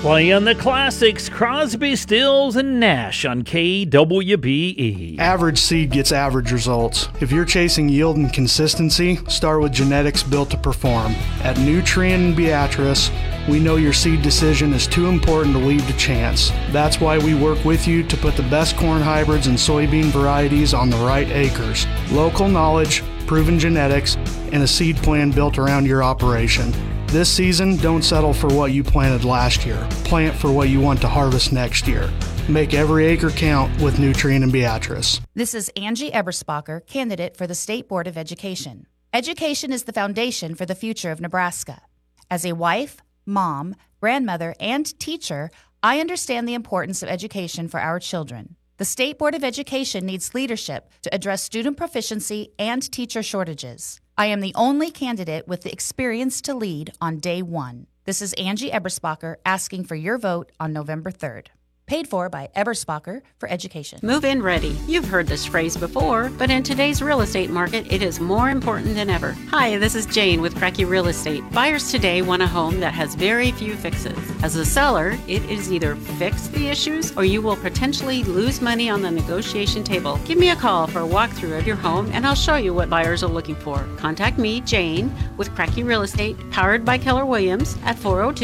Playing the classics, Crosby, Stills, and Nash on KWBE. Average seed gets average results. If you're chasing yield and consistency, start with genetics built to perform. At Nutrien and Beatrice, we know your seed decision is too important to leave to chance. That's why we work with you to put the best corn hybrids and soybean varieties on the right acres. Local knowledge, proven genetics, and a seed plan built around your operation. This season, don't settle for what you planted last year. Plant for what you want to harvest next year. Make every acre count with Nutrien and Beatrice. This is Angie Eberspacher, candidate for the State Board of Education. Education is the foundation for the future of Nebraska. As a wife, mom, grandmother, and teacher, I understand the importance of education for our children. The State Board of Education needs leadership to address student proficiency and teacher shortages. I am the only candidate with the experience to lead on day one. This is Angie Eberspacher asking for your vote on November 3rd. Paid for by Eberspacher for Education. Move-in ready. You've heard this phrase before, but in today's real estate market, it is more important than ever. Hi, this is Jane with Cracky Real Estate. Buyers today want a home that has very few fixes. As a seller, it is either fix the issues or you will potentially lose money on the negotiation table. Give me a call for a walkthrough of your home and I'll show you what buyers are looking for. Contact me, Jane, with Cracky Real Estate, powered by Keller Williams at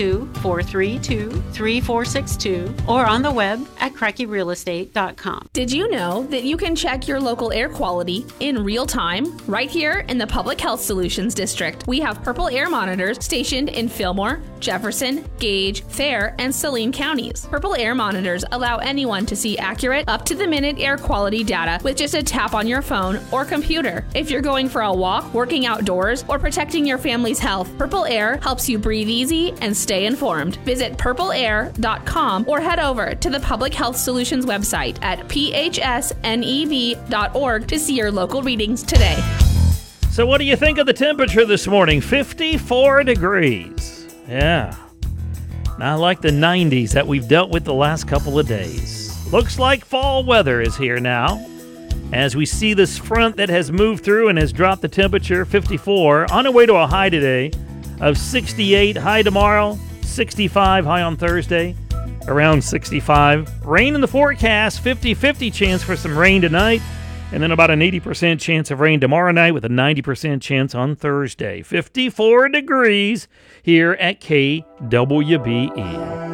402-432-3462 or on the web at crackyrealestate.com. Did you know that you can check your local air quality in real time right here in the Public Health Solutions District? We have Purple Air monitors stationed in Fillmore, Jefferson, Gage, Fair, and Saline counties. Purple Air monitors allow anyone to see accurate, up-to-the-minute air quality data with just a tap on your phone or computer. If you're going for a walk, working outdoors, or protecting your family's health, Purple Air helps you breathe easy and stay informed. Visit purpleair.com or head over to the Public Health Solutions website at phsnev.org to see your local readings today. So what do you think of the temperature this morning? 54 degrees. Yeah. Not like the 90s that we've dealt with the last couple of days. Looks like fall weather is here now, as we see this front that has moved through and has dropped the temperature 54 on our way to a high today of 68, high tomorrow, 65, high on Thursday, around 65. Rain in the forecast, 50-50 chance for some rain tonight, and then about an 80% chance of rain tomorrow night with a 90% chance on Thursday. 54 degrees here at KWBE.